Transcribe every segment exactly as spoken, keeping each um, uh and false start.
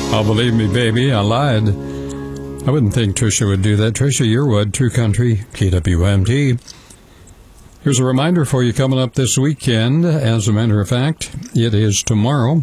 Oh, believe me, baby, I lied. I wouldn't think Trisha would do that. Trisha Yearwood, True Country, K W M T. Here's a reminder for you coming up this weekend. As a matter of fact, it is tomorrow,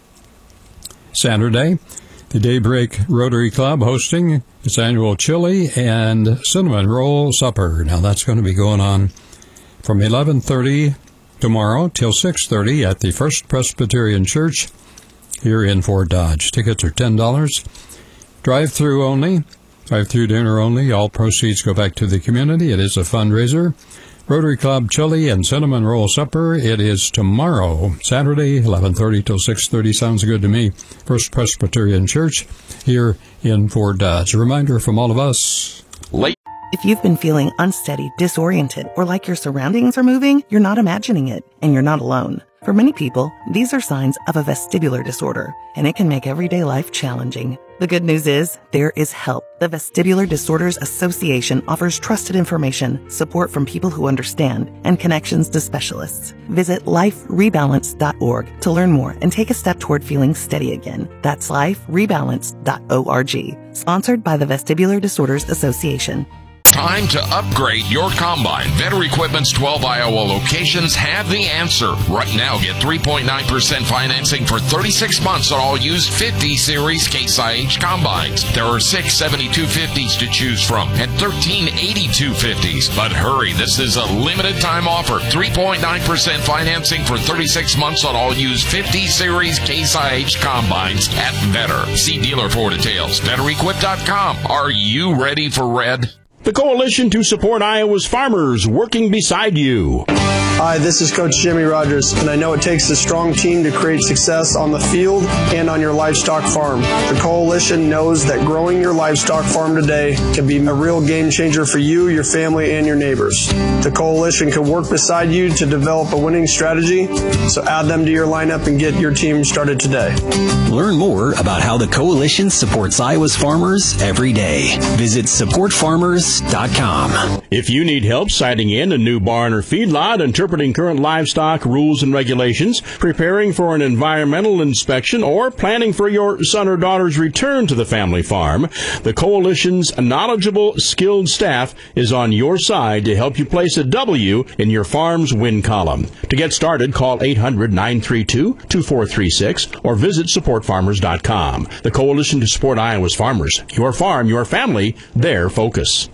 Saturday, the Daybreak Rotary Club hosting its annual chili and cinnamon roll supper. Now, that's going to be going on from eleven thirty tomorrow till six thirty at the First Presbyterian Church here in Fort Dodge. Tickets are ten dollars. Drive-through only. Drive-through dinner only. All proceeds go back to the community. It is a fundraiser. Rotary Club Chili and Cinnamon Roll Supper. It is tomorrow, Saturday, eleven thirty till six thirty. Sounds good to me. First Presbyterian Church here in Fort Dodge. A reminder from all of us. Late. If you've been feeling unsteady, disoriented, or like your surroundings are moving, you're not imagining it, and you're not alone. For many people, these are signs of a vestibular disorder, and it can make everyday life challenging. The good news is, there is help. The Vestibular Disorders Association offers trusted information, support from people who understand, and connections to specialists. Visit life rebalance dot org to learn more and take a step toward feeling steady again. That's life rebalance dot org. Sponsored by the Vestibular Disorders Association. Time to upgrade your combine. Vetter Equipment's twelve Iowa locations have the answer. Right now, get three point nine percent financing for thirty-six months on all used fifty series Case I H combines. There are six seventy-two fifties to choose from and thirteen eighty-two fifties. But hurry, this is a limited time offer. three point nine percent financing for thirty-six months on all used fifty series Case I H combines at Vetter. See dealer for details. vetter equip dot com. Are you ready for red? The Coalition to Support Iowa's Farmers, working beside you. Hi, this is Coach Jimmy Rogers, and I know it takes a strong team to create success on the field and on your livestock farm. The Coalition knows that growing your livestock farm today can be a real game changer for you, your family, and your neighbors. The Coalition can work beside you to develop a winning strategy, so add them to your lineup and get your team started today. Learn more about how the Coalition supports Iowa's farmers every day. Visit support farmers dot com. If you need help siting in a new barn or feedlot, interpreting current livestock rules and regulations, preparing for an environmental inspection, or planning for your son or daughter's return to the family farm, the Coalition's knowledgeable, skilled staff is on your side to help you place a W in your farm's win column. To get started, call eight hundred, nine three two, two four three six or visit support farmers dot com. The Coalition to Support Iowa's Farmers. Your farm, your family, their focus.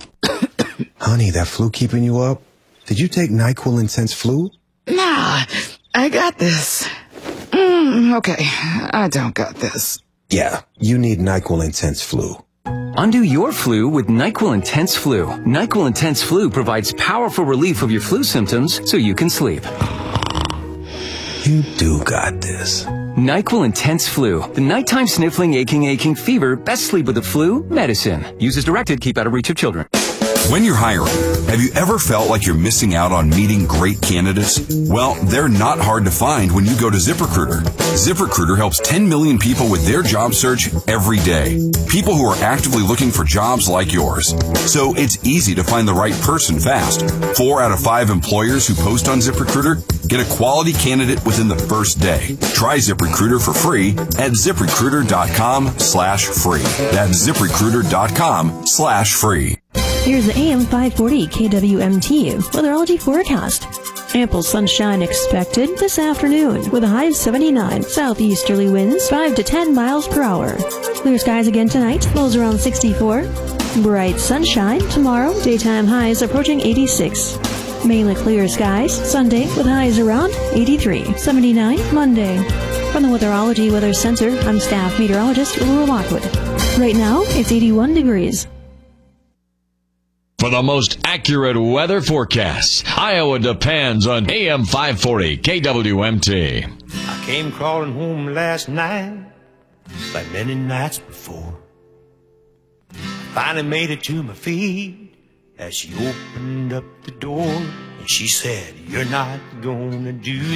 Honey, that flu keeping you up? Did you take NyQuil Intense Flu? Nah, I got this. Mm, okay, I don't got this. Yeah, you need NyQuil Intense Flu. Undo your flu with NyQuil Intense Flu. NyQuil Intense Flu provides powerful relief of your flu symptoms so you can sleep. You do got this. NyQuil Intense Flu. The nighttime sniffling, aching, aching fever. Best sleep with the flu medicine. Use as directed. Keep out of reach of children. When you're hiring, have you ever felt like you're missing out on meeting great candidates? Well, they're not hard to find when you go to ZipRecruiter. ZipRecruiter helps ten million people with their job search every day. People who are actively looking for jobs like yours. So it's easy to find the right person fast. Four out of five employers who post on ZipRecruiter get a quality candidate within the first day. Try ZipRecruiter for free at ZipRecruiter.com slash free. That's ZipRecruiter.com slash free. Here's the A M five forty K W M T weatherology forecast. Ample sunshine expected this afternoon with a high of seventy-nine. Southeasterly winds five to ten miles per hour. Clear skies again tonight. Lows around sixty-four. Bright sunshine tomorrow. Daytime highs approaching eighty-six. Mainly clear skies Sunday with highs around eighty-three. seventy-nine Monday. From the Weatherology Weather Center, I'm staff meteorologist Laura Lockwood. Right now, it's eighty-one degrees. For the most accurate weather forecasts, Iowa depends on A M five forty K W M T. I came crawling home last night, like many nights before. I finally made it to my feet as she opened up the door, and she said, "You're not gonna do